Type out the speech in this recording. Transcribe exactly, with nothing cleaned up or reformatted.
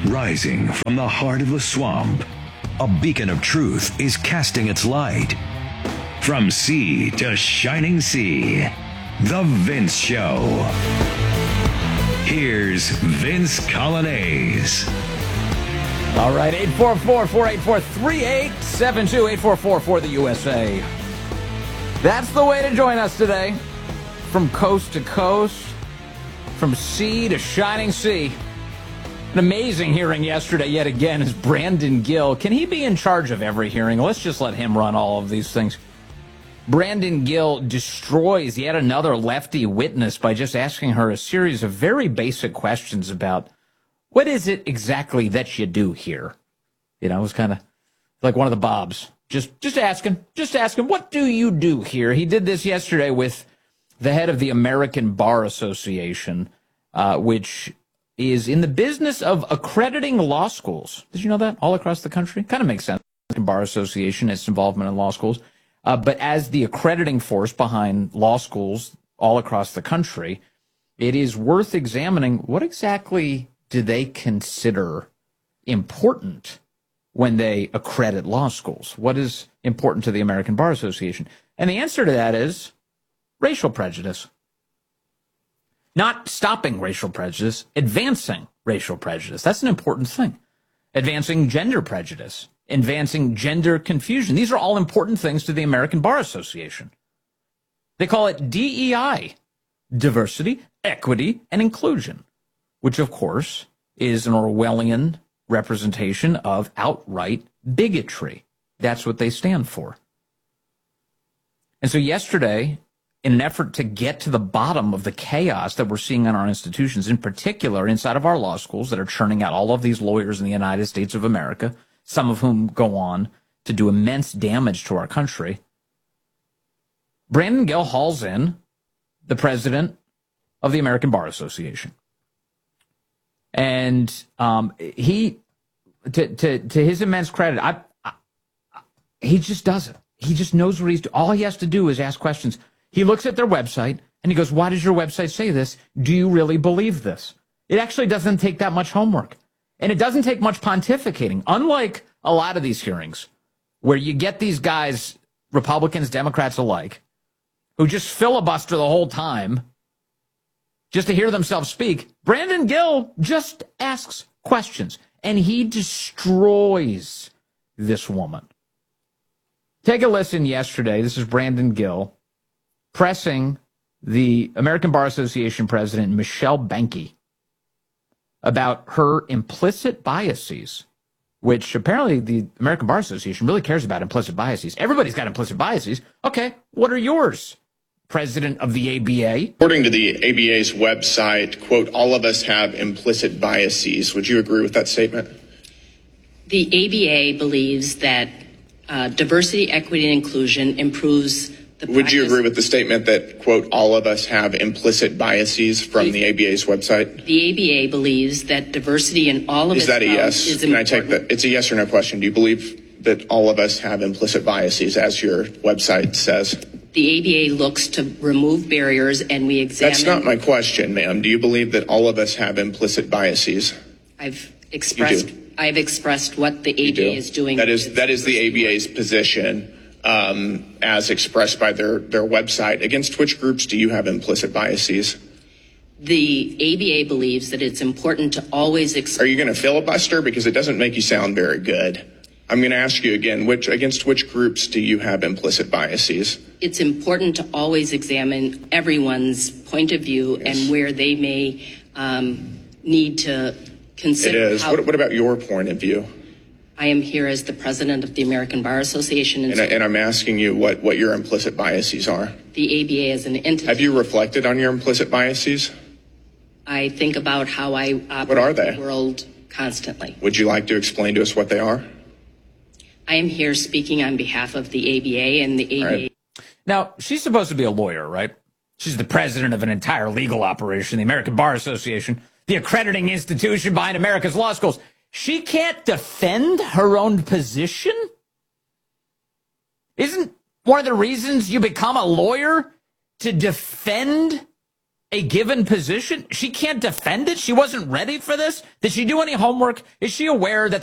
Rising from the heart of the swamp, a beacon of truth is casting its light. From sea to shining sea, The Vince Show. Here's Vince Coglianese. All right, eight four four, four eight four, three eight seven two, eight four four for the U S A. That's the way to join us today. From coast to coast, from sea to shining sea. An amazing hearing yesterday, yet again, is Brandon Gill. Can he be in charge of every hearing? Let's just let him run all of these things. Brandon Gill destroys yet another lefty witness by just asking her a series of very basic questions about what is it exactly that you do here? You know, it was kind of like one of the Bobs. Just just asking, just asking, what do you do here? He did this yesterday with the head of the American Bar Association, uh, which is in the business of accrediting law schools. Did you know that? All across the country? Kind of makes sense. The American Bar Association, its involvement in law schools. Uh, but as the accrediting force behind law schools all across the country, it is worth examining what exactly do they consider important when they accredit law schools? What is important to the American Bar Association? And the answer to that is racial prejudice. Not stopping racial prejudice, advancing racial prejudice. That's an important thing. Advancing gender prejudice, advancing gender confusion. These are all important things to the American Bar Association. They call it D E I, diversity, equity, and inclusion, which, of course, is an Orwellian representation of outright bigotry. That's what they stand for. And so yesterday, in an effort to get to the bottom of the chaos that we're seeing in our institutions, in particular inside of our law schools that are churning out all of these lawyers in the United States of America, some of whom go on to do immense damage to our country, Brandon Gill hauls in the president of the American Bar Association. And um, he, to, to, to his immense credit, I, I, he just does it. He just knows what he's doing. All he has to do is ask questions. He looks at their website and he goes, why does your website say this? Do you really believe this? It actually doesn't take that much homework. And it doesn't take much pontificating. Unlike a lot of these hearings where you get these guys, Republicans, Democrats alike, who just filibuster the whole time just to hear themselves speak, Brandon Gill just asks questions, and he destroys this woman. Take a listen yesterday. This is Brandon Gill pressing the American Bar Association president, Michelle Banky, about her implicit biases, which apparently the American Bar Association really cares about implicit biases. Everybody's got implicit biases. Okay, what are yours, president of the A B A? According to the A B A's website, quote, all of us have implicit biases. Would you agree with that statement? The A B A believes that uh, diversity, equity, and inclusion improves the Would you agree with the statement that, quote, all of us have implicit biases from the, the A B A's website? The A B A believes that diversity in all of is its that a yes? Is Can I take that? It's a yes or no question. Do you believe that all of us have implicit biases, as your website says? The A B A looks to remove barriers, and we examine... That's not my question, ma'am. Do you believe that all of us have implicit biases? I've expressed... I've expressed what the A B A is doing. That is that is the A B A's position, um, as expressed by their, their website. Against which groups do you have implicit biases? The A B A believes that it's important to always... Exp- Are you going to filibuster? Because it doesn't make you sound very good. I'm going to ask you again, which against which groups do you have implicit biases? It's important to always examine everyone's point of view yes. and where they may um, need to consider. It is. How- what, what about your point of view? I am here as the president of the American Bar Association. And, and, I, and I'm asking you what, what your implicit biases are. The A B A is an entity. Have you reflected on your implicit biases? I think about how I operate what are they? the world constantly. Would you like to explain to us what they are? I am here speaking on behalf of the A B A and the A B A. Right. Now, she's supposed to be a lawyer, right? She's the president of an entire legal operation, the American Bar Association, the accrediting institution behind America's law schools. She can't defend her own position? Isn't one of the reasons you become a lawyer to defend a given position, she can't defend it? She wasn't ready for this? Did she do any homework? Is she aware that